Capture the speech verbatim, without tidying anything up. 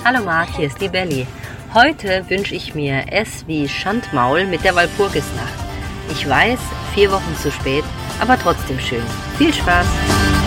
Hallo Marc, hier ist die Belly. Heute wünsche ich mir S wie Schandmaul mit der Walpurgisnacht. Ich weiß, vier Wochen zu spät, aber trotzdem schön. Viel Spaß!